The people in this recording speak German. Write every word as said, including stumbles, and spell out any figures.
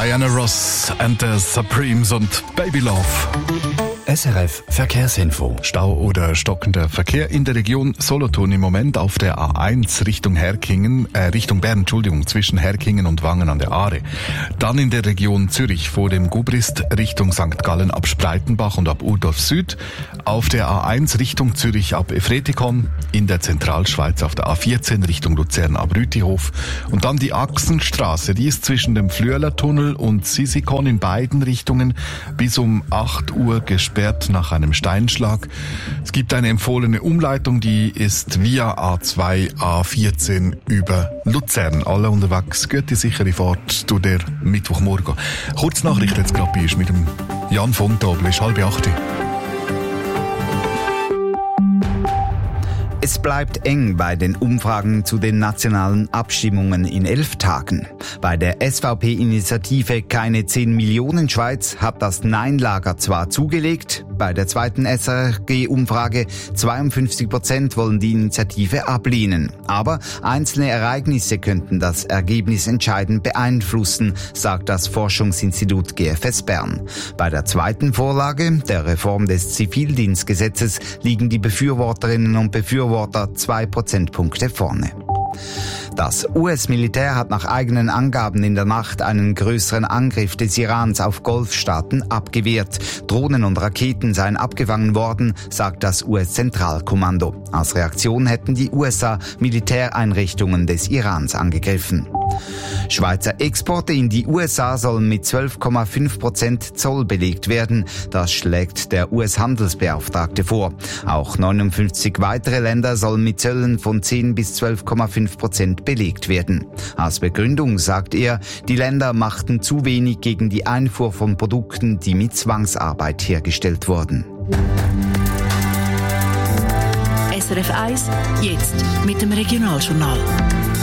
Diana Ross and the Supremes und Baby Love. S R F Verkehrsinfo. Stau oder stockender Verkehr in der Region Solothurn im Moment auf der A eins Richtung Herkingen, äh, Richtung Bern, Entschuldigung, zwischen Herkingen und Wangen an der Aare. Dann in der Region Zürich vor dem Gubrist Richtung Sankt Gallen ab Spreitenbach und ab Urdorf Süd. Auf der A eins Richtung Zürich ab Efretikon. In der Zentralschweiz auf der A vierzehn Richtung Luzern ab Rütihof. Und dann die Achsenstraße, die ist zwischen dem Flüelertunnel und Sisikon in beiden Richtungen bis um acht Uhr gesperrt nach einem Steinschlag. Es gibt eine empfohlene Umleitung, die ist via A zwei, A vierzehn über Luzern. Alle unterwegs, gute sichere Fahrt durch der Mittwochmorgen. Kurznachricht jetzt gerade ist mit dem Jan von Tobel, ist halb acht. Es bleibt eng bei den Umfragen zu den nationalen Abstimmungen in elf Tagen. Bei der S V P-Initiative Keine zehn Millionen Schweiz hat das Nein-Lager zwar zugelegt, bei der zweiten S R G-Umfrage zweiundfünfzig Prozent wollen die Initiative ablehnen. Aber einzelne Ereignisse könnten das Ergebnis entscheidend beeinflussen, sagt das Forschungsinstitut G F S Bern. Bei der zweiten Vorlage, der Reform des Zivildienstgesetzes, liegen die Befürworterinnen und Befürworter zwei Prozentpunkte vorne. Das U S-Militär hat nach eigenen Angaben in der Nacht einen größeren Angriff des Irans auf Golfstaaten abgewehrt. Drohnen und Raketen seien abgefangen worden, sagt das U S-Zentralkommando. Als Reaktion hätten die U S A Militäreinrichtungen des Irans angegriffen. Schweizer Exporte in die U S A sollen mit zwölf Komma fünf Prozent Zoll belegt werden. Das schlägt der U S-Handelsbeauftragte vor. Auch neunundfünfzig weitere Länder sollen mit Zöllen von zehn bis zwölf Komma fünf Prozent belegt werden. Als Begründung sagt er, die Länder machten zu wenig gegen die Einfuhr von Produkten, die mit Zwangsarbeit hergestellt wurden. S R F eins, jetzt mit dem Regionaljournal.